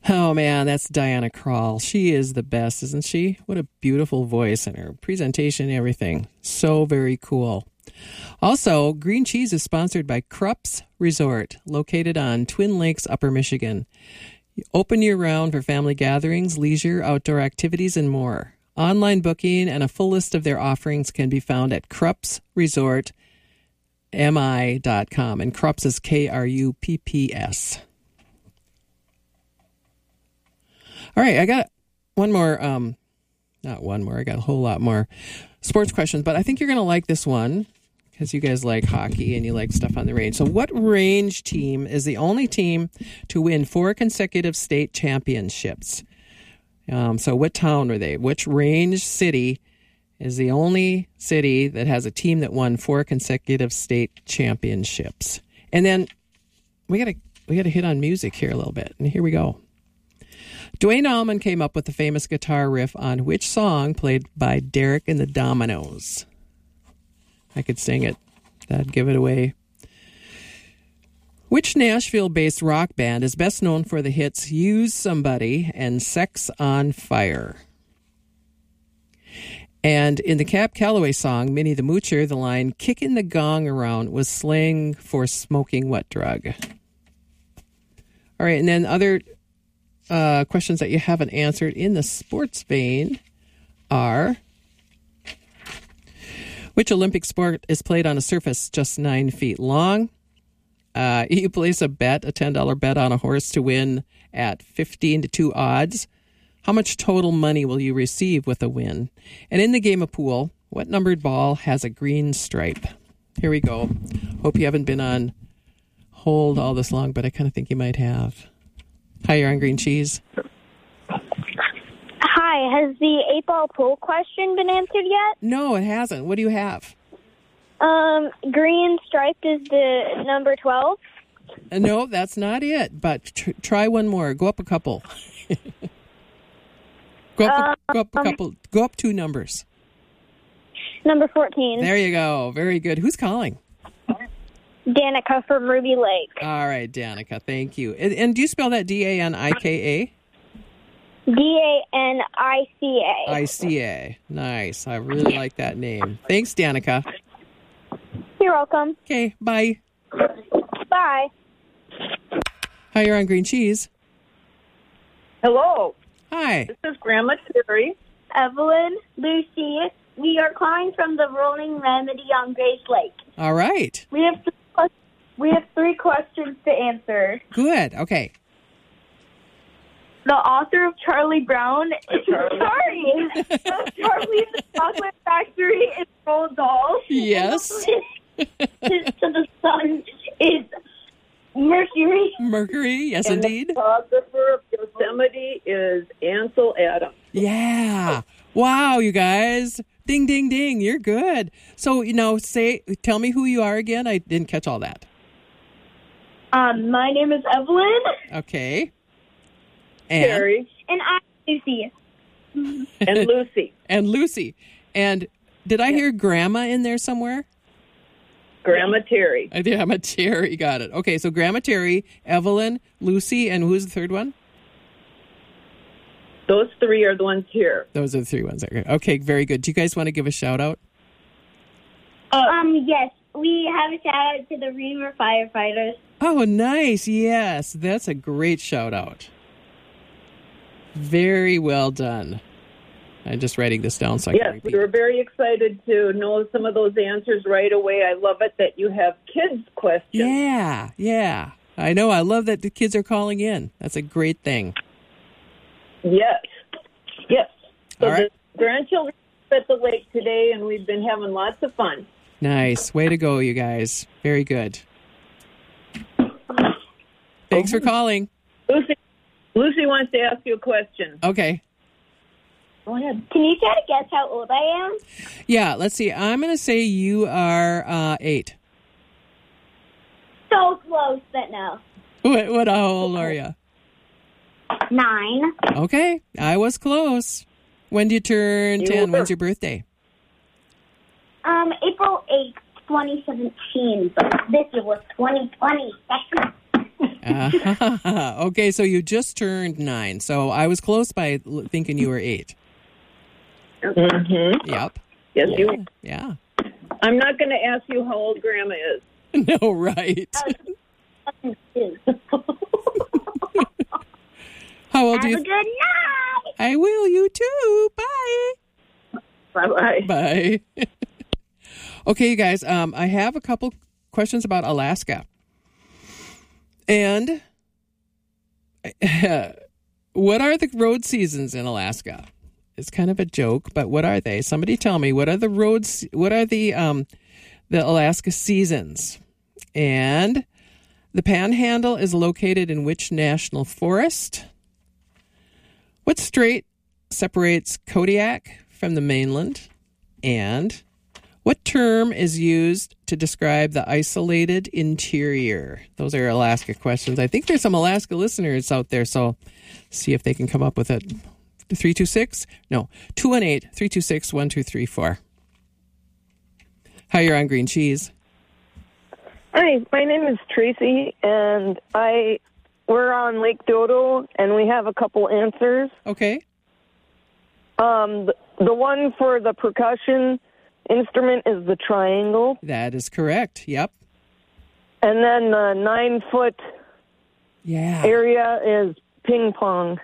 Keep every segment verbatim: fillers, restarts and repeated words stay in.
Oh, man, that's Diana Krall. She is the best, isn't she? What a beautiful voice, and her presentation and everything. So very cool. Also, Green Cheese is sponsored by Krups Resort, located on Twin Lakes, Upper Michigan. Open year-round for family gatherings, leisure, outdoor activities, and more. Online booking and a full list of their offerings can be found at krups resort m i dot com. And Krups is K R U P P S. All right, I got one more, um, not one more, I got a whole lot more sports questions, but I think you're going to like this one because you guys like hockey and you like stuff on the range. So what range team is the only team to win four consecutive state championships? Um, so what town are they? Which range city is the only city that has a team that won four consecutive state championships? And then we got to we got to hit on music here a little bit, and here we go. Duane Allman came up with the famous guitar riff on which song played by Derek and the Dominoes? I could sing it. That'd give it away. Which Nashville-based rock band is best known for the hits Use Somebody and Sex on Fire? And in the Cab Calloway song, Minnie the Moocher, the line, kicking the gong around was slang for smoking what drug? All right, and then other uh, questions that you haven't answered in the sports vein are, which Olympic sport is played on a surface just nine feet long? Uh, you place a bet, a ten dollars bet on a horse to win at fifteen to two odds. How much total money will you receive with a win? And in the game of pool, what numbered ball has a green stripe? Here we go. Hope you haven't been on hold all this long, but I kind of think you might have. Hi, you're on Green Cheese. Hi, has the eight ball pool question been answered yet? No, it hasn't. What do you have? Um, green striped is the number twelve. Uh, no, that's not it. But tr- try one more. Go up a couple. go, up a, go up a couple. Go up two numbers. Number fourteen. There you go. Very good. Who's calling? Danica from Ruby Lake. All right, Danica. Thank you. And, and do you spell that D A N I K A? D A N I C A. I C A. Nice. I really like that name. Thanks, Danica. You're welcome. Okay, bye. Bye. Hi, you're on Green Cheese. Hello. Hi. This is Grandma Terry. Evelyn, Lucy, we are calling from the Rolling Remedy on Grace Lake. All right. We have th- we have three questions to answer. Good. Okay. The author of Charlie Brown, Charlie. sorry, of Charlie and the Chocolate Factory is Roald Dahl. Yes. To the sun is Mercury. Mercury, yes, and indeed. The photographer of Yosemite is Ansel Adams. Yeah. Wow, you guys. Ding, ding, ding. You're good. So, you know, say, tell me who you are again. I didn't catch all that. Um, my name is Evelyn. Okay. And, Terry. And I'm Lucy. And Lucy. And Lucy. And did I hear Grandma in there somewhere? Grandma Terry. I did. I'm a Terry. Got it. Okay, so Grandma Terry, Evelyn, Lucy, and who's the third one? Those three are the ones here. Those are the three ones. Okay, very good. Do you guys want to give a shout out? Um, yes. We have a shout out to the Reamer firefighters. Oh, nice. Yes, that's a great shout out. Very well done. I'm just writing this down so I yes, can repeat. we were very excited to know some of those answers right away. I love it that you have kids' questions. Yeah, yeah. I know. I love that the kids are calling in. That's a great thing. Yes. Yes. So All right. the grandchildren are at the lake today, and we've been having lots of fun. Nice. Way to go, you guys. Very good. Thanks for calling. Lucy, Lucy wants to ask you a question. Okay. Go ahead. Can you try to guess how old I am? Yeah, let's see. I'm going to say you are uh, eight. So close, but no. What, what, how old are you? Nine. Okay, I was close. When do you turn You ten? were. When's your birthday? Um, April eighth, twenty seventeen, but this year was twenty twenty. uh, okay, so you just turned nine. So I was close by l- thinking you were eight. Mm-hmm. Yep. Yes, you. Yeah. I'm not going to ask you how old Grandma is. No, right. How old Have do you? a good night. I will. You too. Bye. Bye-bye. Bye. Okay, you guys. Um, I have a couple questions about Alaska, and what are the road seasons in Alaska? It's kind of a joke, but what are they? Somebody tell me. What are the roads? What are the um, the Alaska seasons? And the Panhandle is located in which national forest? What strait separates Kodiak from the mainland? And what term is used to describe the isolated interior? Those are Alaska questions. I think there's some Alaska listeners out there, so see if they can come up with it. three two six? No, two one eight, three two six, one two three four. Hi, you're on Green Cheese. Hi, my name is Tracy, and I we're on Lake Dodo, and we have a couple answers. Okay. Um, the, the one for the percussion instrument is the triangle, That is correct. Yep. and then the nine-foot Yeah. area is ping pong.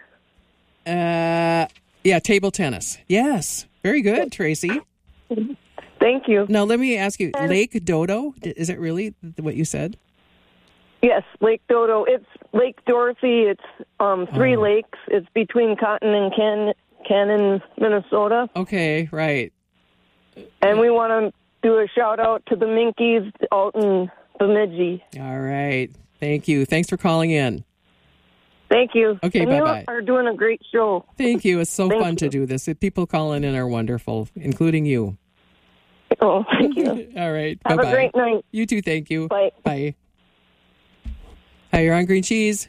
Uh, yeah, table tennis. Yes. Very good, Tracy. Thank you. Now, let me ask you, Lake Dodo, is it really what you said? Yes, Lake Dodo. It's Lake Dorothy. It's um, three Oh. lakes. It's between Cotton and Can- Cannon, Minnesota. Okay, right. And we want to do a shout-out to the Minkies out in Bemidji. All right. Thank you. Thanks for calling in. Thank you. Okay, and bye-bye. You are doing a great show. Thank you. It's so Thank fun to you. do this. People calling in are wonderful, including you. Oh, thank you. All right. Have Bye-bye. a great night. You too. Thank you. Bye. Bye. Hi, you're on Green Cheese.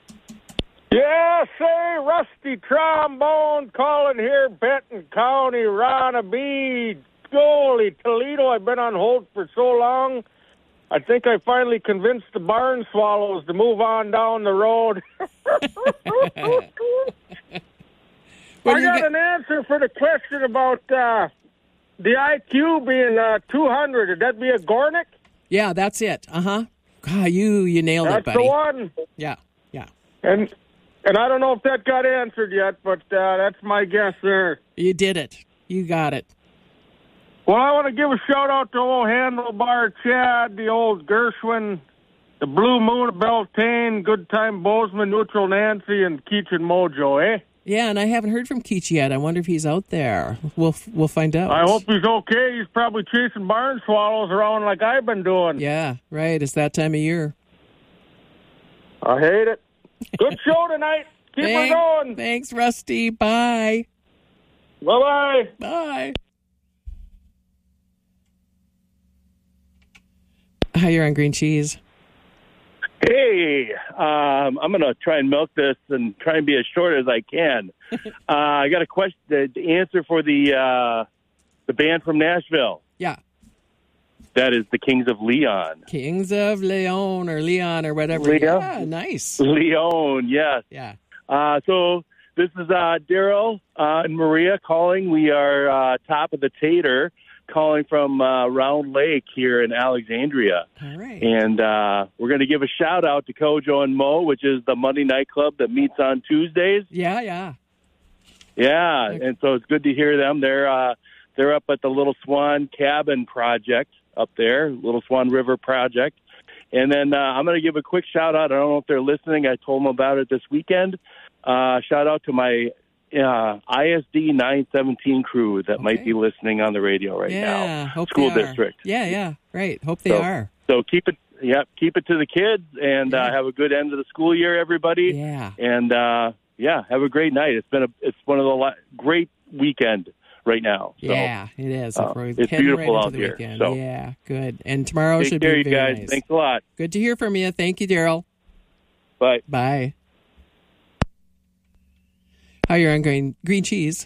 Yeah, say, Rusty Trombone calling here, Benton County, Ronabee, Golly, Toledo. I've been on hold for so long. I think I finally convinced the barn swallows to move on down the road. What I do you got get- an answer for the question about uh, the I Q being uh, two hundred. Would that be a Gornick? Yeah, that's it. Uh-huh. God, you, you nailed That's it, buddy. the one. Yeah, yeah. And and I don't know if that got answered yet, but uh, that's my guess there. You did it. You got it. Well, I want to give a shout-out to old Handlebar Chad, the old Gershwin, the Blue Moon of Beltane, Good Time Bozeman, Neutral Nancy, and Keach and Mojo, eh? Yeah, and I haven't heard from Keach yet. I wonder if he's out there. We'll we'll find out. I hope he's okay. He's probably chasing barn swallows around like I've been doing. Yeah, right. It's that time of year. I hate it. Good show tonight. Keep Thank- her going. Thanks, Rusty. Bye. Bye-bye. Bye. Hi, you're on Green Cheese. Hey, um, I'm going to try and milk this and try and be as short as I can. uh, I got a question, the, the answer for the uh, the band from Nashville. Yeah. That is the Kings of Leon. Kings of Leon or Leon or whatever. Leon. Yeah, nice. Leon, yes. Yeah. Uh, so this is uh, Daryl uh, and Maria calling. We are uh, top of the Tater, calling from uh, Round Lake here in Alexandria. All right. And uh, we're going to give a shout-out to Kojo and Mo, which is the Monday night club that meets on Tuesdays. Yeah, yeah. Yeah, and so it's good to hear them. They're uh, they're up at the Little Swan Cabin Project up there, Little Swan River Project. And then uh, I'm going to give a quick shout-out. I don't know if they're listening. I told them about it this weekend. Uh, shout-out to my uh, I S D nine seventeen crew that Okay. might be listening on the radio right yeah, now. hope School they are. district. Yeah, yeah, right. Hope they So- are. So keep it, yeah, keep it to the kids, and Yeah. uh, have a good end of the school year, everybody. Yeah. And uh, yeah, have a great night. It's been a, it's one of the la- great weekend right now. So, Yeah, it is. uh, We're it's heading beautiful right into out the here, weekend. so. Yeah, good. And tomorrow Take should care, be you very guys. nice. Thanks a lot. Good to hear from you. Thank you, Daryl. Bye. Bye. How you're on green green cheese?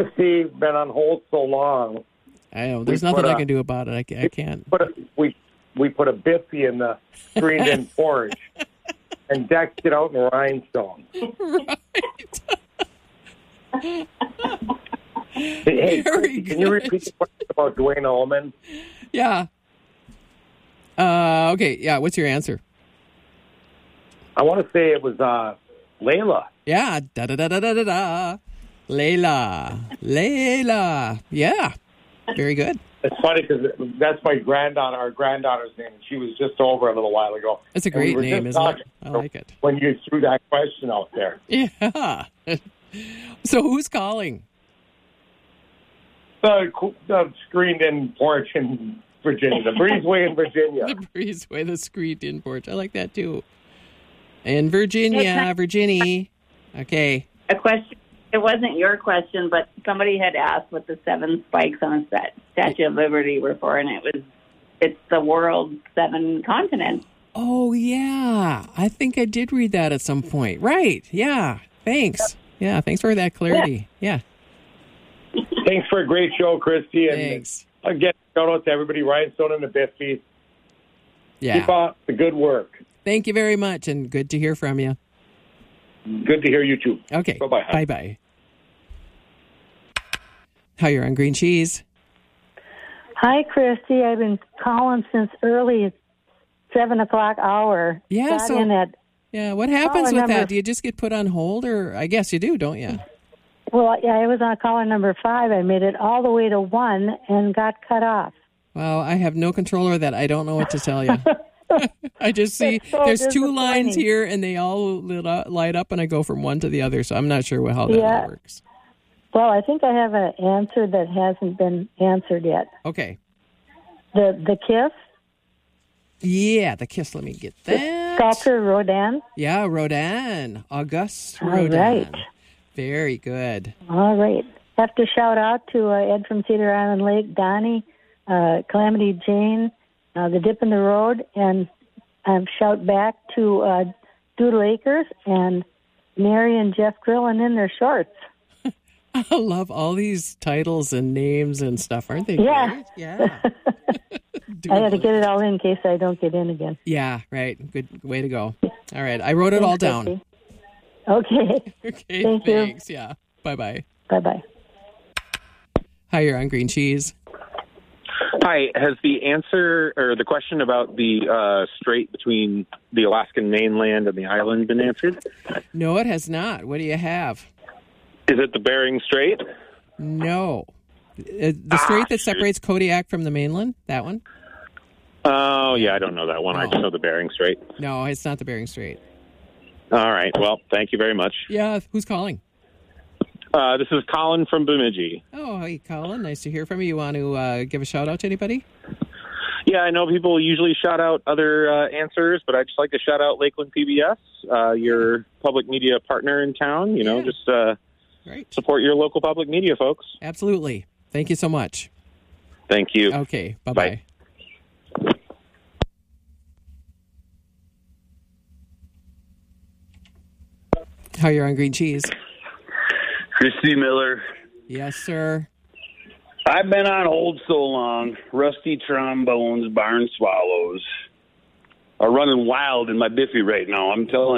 Christy, been on hold so long. I know. There's We nothing put I a- can do about it. I, ca- I can't. Put a, we we put a biffy in the screened-in porch and decked it out in rhinestone. Right. Hey, Christy, can you repeat the question about Dwayne Allman? Yeah. Uh, okay, yeah, what's your answer? I want to say it was uh, Layla. Yeah, da-da-da-da-da-da. Layla. Layla. Yeah, very good. It's funny because that's my granddaughter, our granddaughter's name, and she was just over a little while ago. It's a great we name, isn't it? I like it. When you threw that question out there. Yeah. So who's calling? The, the screened-in porch in Virginia, the breezeway in Virginia. The breezeway, the screened-in porch. I like that, too. In Virginia, Virginia. Okay. A question. It wasn't your question, but somebody had asked what the seven spikes on a stat- Statue of Liberty were for, and it was, it's the world's seven continents. Oh, yeah. I think I did read that at some point. Right. Yeah. Thanks. Yeah, thanks for that clarity. Yeah. Thanks for a great show, Christy. And Thanks. again, shout out to everybody, Rhinestone and the Biffy. Yeah. Keep up the good work. Thank you very much, and good to hear from you. Good to hear you, too. Okay. Bye-bye. Bye-bye. Hi, you're on Green Cheese. Hi, Christy. I've been calling since early seven o'clock hour. Yeah, Got so in at, yeah. What happens caller with number, that? Do you just get put on hold, or I guess you do, don't you? Well, yeah, I was on caller number five. I made it all the way to one and got cut off. Well, I have no control over that. I don't know what to tell you. I just see so there's two disappointing. lines here, and they all lit up, light up, and I go from one to the other. So I'm not sure how that Yeah. works. Well, I think I have an answer that hasn't been answered yet. Okay. The the kiss. Yeah, the kiss. Let me get that. Sculptor Rodin. Yeah, Rodin. Auguste All Rodin. right. Very good. All right. Have to shout out to uh, Ed from Cedar Island Lake, Donnie, uh, Calamity Jane, uh, The Dip in the Road, and um, shout back to uh, Doodle Acres and Mary and Jeff grilling in their shorts. I love all these titles and names and stuff, aren't they? Yeah. Great? Yeah. I had to get it all in case I don't get in again. Yeah, right. Good way to go. All right. I wrote it Thanks, all down. Christy. Okay. Okay, Thank you. thanks. Yeah. Bye-bye. Bye-bye. Hi, you're on Green Cheese. Hi, has the answer or the question about the uh, strait between the Alaskan mainland and the island been answered? No, it has not. What do you have? Is it the Bering Strait? No. Uh, The strait that separates Kodiak from the mainland? That one? Oh, yeah, I don't know that one. I just know the Bering Strait. No, it's not the Bering Strait. All right. Well, thank you very much. Yeah, who's calling? Uh, this is Colin from Bemidji. Oh, hey, Colin. Nice to hear from you. You want to uh, give a shout-out to anybody? Yeah, I know people usually shout out other uh, answers, but I'd just like to shout out Lakeland P B S, uh, your public media partner in town. You know, Yeah. just uh, Right. support your local public media, folks. Absolutely. Thank you so much. Thank you. Okay, bye-bye. Bye. How you're on Green Cheese? Christy Miller. Yes, sir. I've been on hold so long. Rusty trombones, barn swallows are running wild in my biffy right now. I'm telling